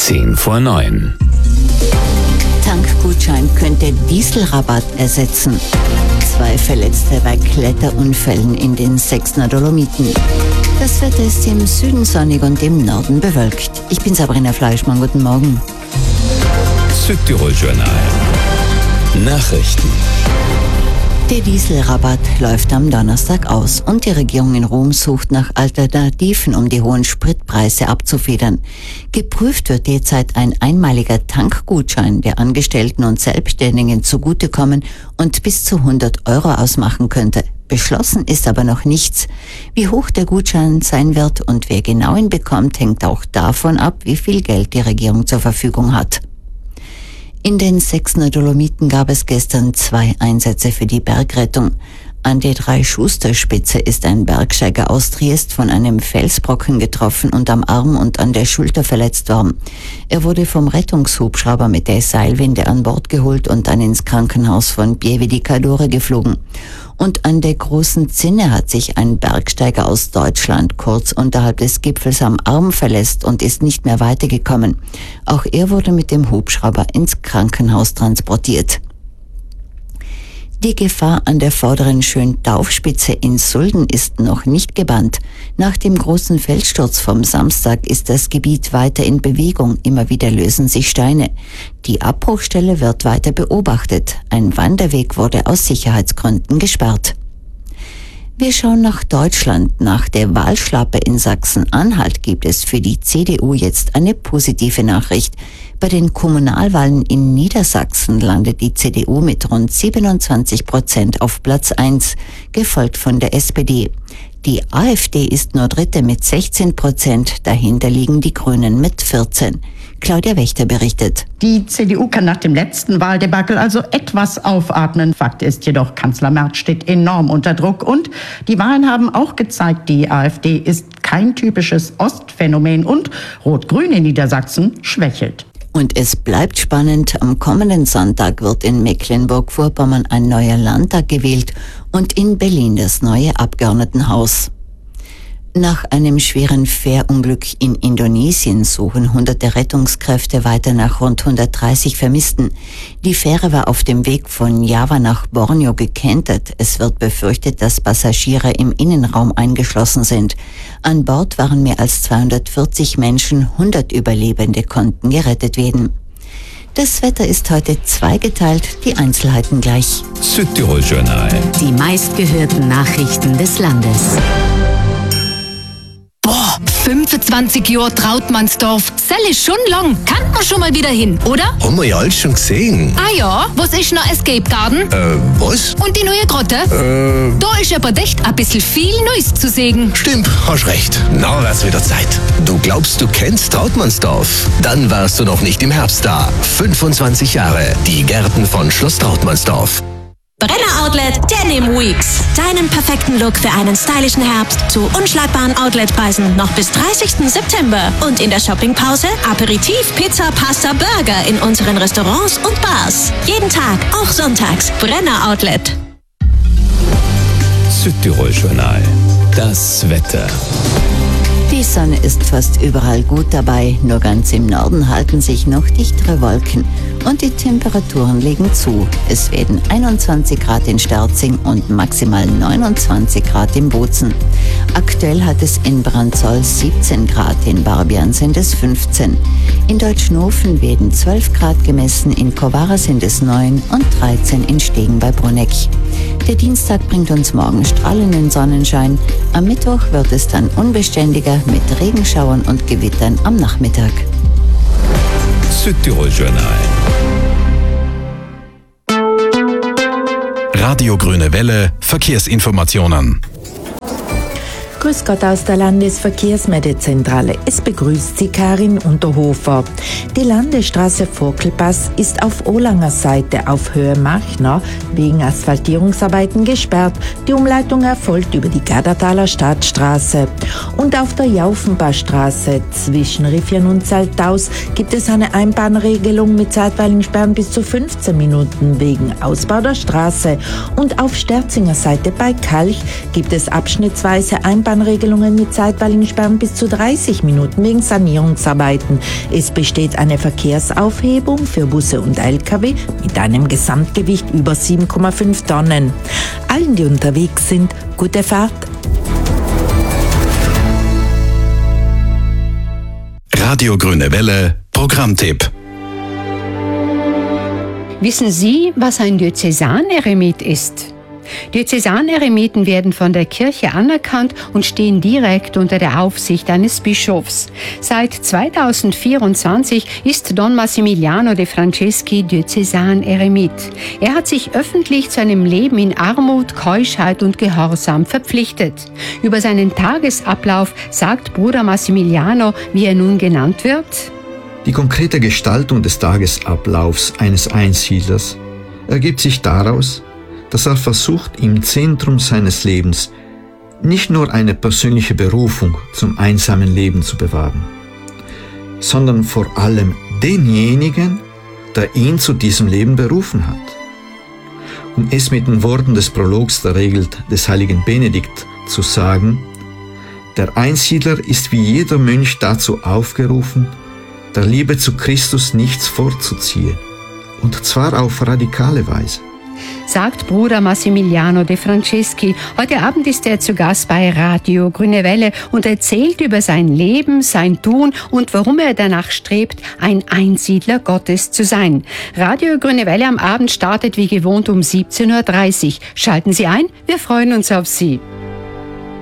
8:10 Tankgutschein könnte Dieselrabatt ersetzen. 2 Verletzte bei Kletterunfällen in den Sechsner Dolomiten. Das Wetter ist im Süden sonnig und im Norden bewölkt. Ich bin Sabrina Fleischmann, guten Morgen. Südtirol-Journal. Nachrichten. Der Dieselrabatt läuft am Donnerstag aus und die Regierung in Rom sucht nach Alternativen, um die hohen Spritpreise abzufedern. Geprüft wird derzeit ein einmaliger Tankgutschein, der Angestellten und Selbstständigen zugutekommen und bis zu 100 € ausmachen könnte. Beschlossen ist aber noch nichts. Wie hoch der Gutschein sein wird und wer genau ihn bekommt, hängt auch davon ab, wie viel Geld die Regierung zur Verfügung hat. In den Sechsner Dolomiten gab es gestern 2 Einsätze für die Bergrettung. An der Drei-Schuster-Spitze ist ein Bergsteiger aus Triest von einem Felsbrocken getroffen und am Arm und an der Schulter verletzt worden. Er wurde vom Rettungshubschrauber mit der Seilwinde an Bord geholt und dann ins Krankenhaus von Pieve di Cadore geflogen. Und an der Großen Zinne hat sich ein Bergsteiger aus Deutschland kurz unterhalb des Gipfels am Arm verletzt und ist nicht mehr weitergekommen. Auch er wurde mit dem Hubschrauber ins Krankenhaus transportiert. Die Gefahr an der vorderen Schöntaufspitze in Sulden ist noch nicht gebannt. Nach dem großen Felssturz vom Samstag ist das Gebiet weiter in Bewegung. Immer wieder lösen sich Steine. Die Abbruchstelle wird weiter beobachtet. Ein Wanderweg wurde aus Sicherheitsgründen gesperrt. Wir schauen nach Deutschland. Nach der Wahlschlappe in Sachsen-Anhalt gibt es für die CDU jetzt eine positive Nachricht. Bei den Kommunalwahlen in Niedersachsen landet die CDU mit rund 27% auf Platz 1, gefolgt von der SPD. Die AfD ist nur Dritte mit 16%, dahinter liegen die Grünen mit 14%. Claudia Wächter berichtet. Die CDU kann nach dem letzten Wahldebakel also etwas aufatmen. Fakt ist jedoch, Kanzler Merz steht enorm unter Druck. Und die Wahlen haben auch gezeigt, die AfD ist kein typisches Ostphänomen und Rot-Grün in Niedersachsen schwächelt. Und es bleibt spannend. Am kommenden Sonntag wird in Mecklenburg-Vorpommern ein neuer Landtag gewählt und in Berlin das neue Abgeordnetenhaus. Nach einem schweren Fährunglück in Indonesien suchen hunderte Rettungskräfte weiter nach rund 130 Vermissten. Die Fähre war auf dem Weg von Java nach Borneo gekentert. Es wird befürchtet, dass Passagiere im Innenraum eingeschlossen sind. An Bord waren mehr als 240 Menschen, 100 Überlebende konnten gerettet werden. Das Wetter ist heute zweigeteilt, die Einzelheiten gleich. Südtirol-Journal. Die meistgehörten Nachrichten des Landes. 25 Jahre Trautmannsdorf. Das ist schon lang. Kann man schon mal wieder hin, oder? Haben wir ja alles schon gesehen. Ah ja, was ist noch Escape Garden? Was? Und die neue Grotte? Da ist aber echt ein bisschen viel Neues zu sehen. Stimmt, hast recht. Na, wär's wieder Zeit. Du glaubst, du kennst Trautmannsdorf? Dann warst du noch nicht im Herbst da. 25 Jahre. Die Gärten von Schloss Trautmannsdorf. Brenner Outlet Denim Weeks. Deinen perfekten Look für einen stylischen Herbst zu unschlagbaren Outletpreisen noch bis 30. September. Und in der Shoppingpause Aperitif, Pizza, Pasta, Burger in unseren Restaurants und Bars. Jeden Tag, auch sonntags. Brenner Outlet. Südtirol-Journal. Das Wetter. Die Sonne ist fast überall gut dabei, nur ganz im Norden halten sich noch dichtere Wolken und die Temperaturen legen zu. Es werden 21 Grad in Sterzing und maximal 29 Grad in Bozen. Aktuell hat es in Brandzol 17 Grad, in Barbian sind es 15. In Deutschnofen werden 12 Grad gemessen, in Kovara sind es 9 und 13 in Stegen bei Bruneck. Der Dienstag bringt uns morgen strahlenden Sonnenschein. Am Mittwoch wird es dann unbeständiger mit Regenschauern und Gewittern am Nachmittag. Südtirol-Journal. Radio Grüne Welle, Verkehrsinformationen. Grüß Gott aus der Landesverkehrsmeldezentrale. Es begrüßt Sie Karin Unterhofer. Die Landesstraße Vorkelpass ist auf Olanger Seite auf Höhe Machner wegen Asphaltierungsarbeiten gesperrt. Die Umleitung erfolgt über die Gardertaler Stadtstraße. Und auf der Jaufenbarstraße zwischen Riffian und Saltaus gibt es eine Einbahnregelung mit zeitweiligen Sperren bis zu 15 Minuten wegen Ausbau der Straße. Und auf Sterzinger Seite bei Kalch gibt es abschnittsweise Einbahnregelung Eisenbahnregelungen mit zeitweiligen Sperren bis zu 30 Minuten wegen Sanierungsarbeiten. Es besteht eine Verkehrsaufhebung für Busse und Lkw mit einem Gesamtgewicht über 7,5 Tonnen. Allen, die unterwegs sind, gute Fahrt. Radio Grüne Welle, Programmtipp. Wissen Sie, was ein Diözesaneremit ist? Diözesaneremiten werden von der Kirche anerkannt und stehen direkt unter der Aufsicht eines Bischofs. Seit 2024 ist Don Massimiliano de Franceschi Diözesaneremit. Er hat sich öffentlich zu einem Leben in Armut, Keuschheit und Gehorsam verpflichtet. Über seinen Tagesablauf sagt Bruder Massimiliano, wie er nun genannt wird: Die konkrete Gestaltung des Tagesablaufs eines Einsiedlers ergibt sich daraus, dass er versucht, im Zentrum seines Lebens nicht nur eine persönliche Berufung zum einsamen Leben zu bewahren, sondern vor allem denjenigen, der ihn zu diesem Leben berufen hat. Um es mit den Worten des Prologs der Regel des heiligen Benedikt zu sagen: Der Einsiedler ist wie jeder Mönch dazu aufgerufen, der Liebe zu Christus nichts vorzuziehen, und zwar auf radikale Weise. Sagt Bruder Massimiliano de Franceschi. Heute Abend ist er zu Gast bei Radio Grüne Welle und erzählt über sein Leben, sein Tun und warum er danach strebt, ein Einsiedler Gottes zu sein. Radio Grüne Welle am Abend startet wie gewohnt um 17:30 Uhr. Schalten Sie ein, wir freuen uns auf Sie.